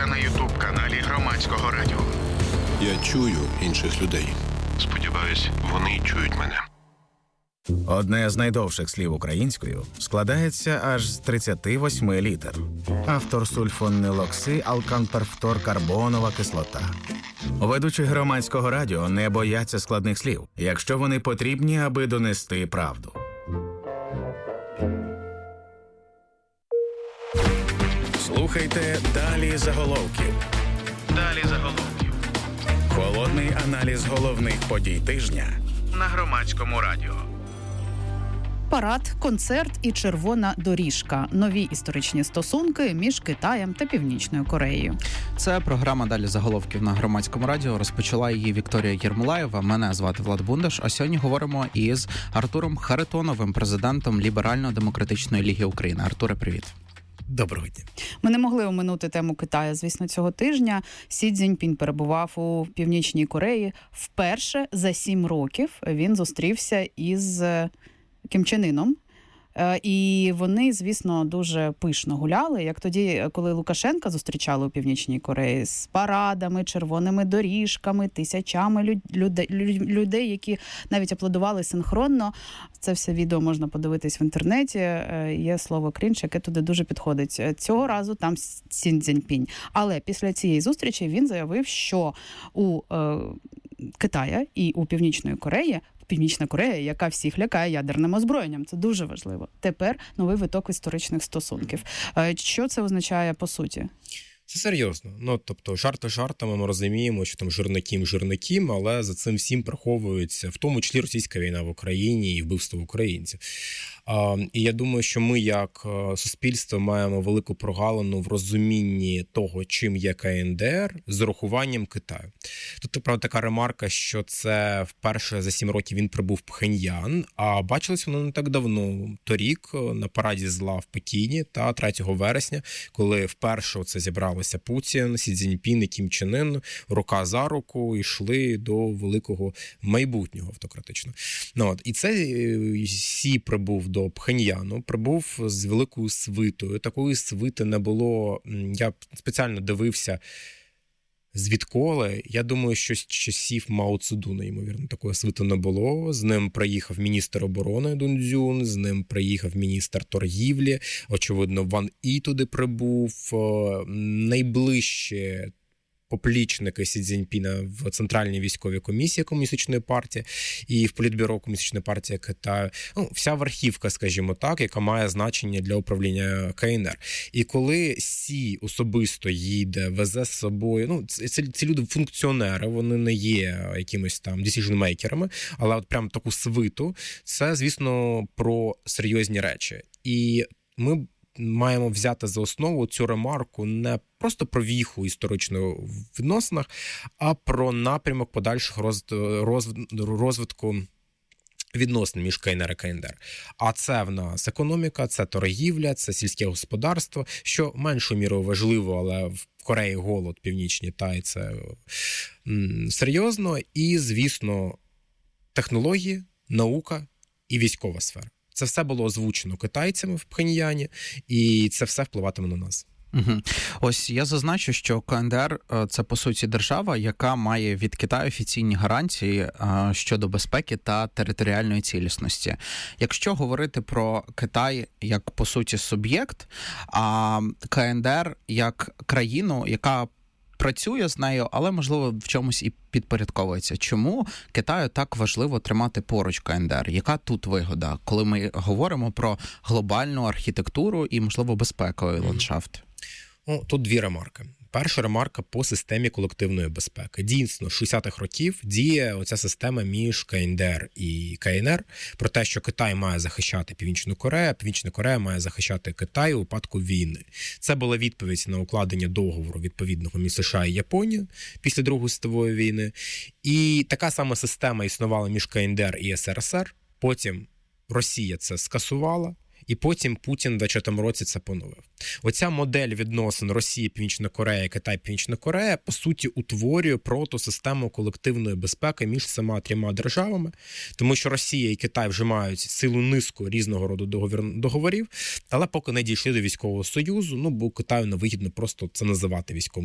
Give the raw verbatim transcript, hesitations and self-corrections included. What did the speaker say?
на ютуб-каналі Громадського радіо. Я чую інших людей. Сподіваюсь, вони чують мене. Одне з найдовших слів українською складається аж з тридцяти восьми літер. Автор сульфонилокси алканперфторкарбонова кислота. Ведучі Громадського радіо не бояться складних слів, якщо вони потрібні, аби донести правду. Слухайте «Далі заголовків». Далі заголовків. Холодний аналіз головних подій тижня на Громадському радіо. Парад, концерт і червона доріжка. Нові історичні стосунки між Китаєм та Північною Кореєю. Це програма «Далі заголовків» на Громадському радіо. Розпочала її Вікторія Єрмолаєва. Мене звати Влад Бундаш. А сьогодні говоримо із Артуром Харитоновим, президентом Ліберально-демократичної ліги України. Артуре, привіт. Доброго дня. Ми не могли оминути тему Китаю, звісно, цього тижня. Сі Цзіньпін перебував у Північній Кореї. Вперше за сім років він зустрівся із Кім Чен Іном. І вони, звісно, дуже пишно гуляли, як тоді, коли Лукашенка зустрічали у Північній Кореї з парадами, червоними доріжками, тисячами людей, людей, які навіть аплодували синхронно. Це все відео можна подивитись в інтернеті. Є слово «крінж», яке туди дуже підходить. Цього разу там Сі Цзіньпін. Але після цієї зустрічі він заявив, що у е, Китаї і у Північної Кореї Північна Корея, яка всіх лякає ядерним озброєнням. Це дуже важливо. Тепер новий виток історичних стосунків. Що це означає по суті? Це серйозно. Ну, тобто, жарти жартами ми розуміємо, що там жирникім жирникім, але за цим всім приховується, в тому числі російська війна в Україні і вбивство українців. А, і я думаю, що ми, як суспільство, маємо велику прогалину в розумінні того, чим є КНДР, з урахуванням Китаю. Тут, правда, така ремарка, що це вперше за сім років він прибув в Пхеньян, а бачилось воно не так давно, торік, на параді зла в Пекіні, та третього вересня, коли вперше це зібралося Путін, Сі Цзіньпін і Кім Чен Ін, рука за руку, йшли до великого майбутнього автократичного. Ну, от, і це Сі прибув до Пхеньяну, прибув з великою свитою. Такої свити не було. Я спеціально дивився, звідколи. Я думаю, що з часів Мао Цзедуна, ймовірно, такої свити не було. З ним приїхав міністр оборони Дун Цзюн, з ним приїхав міністр торгівлі. Очевидно, Ван І туди прибув. Найближче поплічники Сі Цзіньпіна в Центральній військовій комісії Комуністичної партії і в Політбюро Комуністичної партії Китаю. Ну, вся верхівка, скажімо так, яка має значення для управління КНР. І коли Сі особисто їде, везе з собою, ну, ці, ці люди функціонери, вони не є якимось там decision-мейкерами, але от прям таку свиту, це, звісно, про серйозні речі. І ми маємо взяти за основу цю ремарку не просто про віху історичну в відносинах, а про напрямок подальших розвитку відносин між КНР і КНДР. А це в нас економіка, це торгівля, це сільське господарство, що меншою мірою важливо, але в Кореї голод північній, та й це м, серйозно. І, звісно, технології, наука і військова сфера. Це все було озвучено китайцями в Пхеньяні, і це все впливатиме на нас. Угу. Ось я зазначу, що КНДР – це, по суті, держава, яка має від Китаю офіційні гарантії щодо безпеки та територіальної цілісності. Якщо говорити про Китай як, по суті, суб'єкт, а КНДР як країну, яка працює з нею, але, можливо, в чомусь і підпорядковується. Чому Китаю так важливо тримати поруч КНДР? Яка тут вигода, коли ми говоримо про глобальну архітектуру і, можливо, безпековий ландшафт? Ну, тут дві ремарки. Перша ремарка по системі колективної безпеки. Дійсно, з шістдесятих років діє оця система між КНДР і КНР про те, що Китай має захищати Північну Корею, а Північна Корея має захищати Китай у випадку війни. Це була відповідь на укладення договору відповідного між США і Японією після Другої світової війни. І така сама система існувала між КНДР і Ес Ер Ес Ер. Потім Росія це скасувала. І потім Путін в двадцятому році це поновив. Оця модель відносин Росії, Північна Корея, Китай, Північна Корея, по суті, утворює протосистему колективної безпеки між цими трьома державами, тому що Росія і Китай вже мають цілу низку різного роду договорів, але поки не дійшли до військового союзу, ну, бо Китаю невигідно просто це називати військовим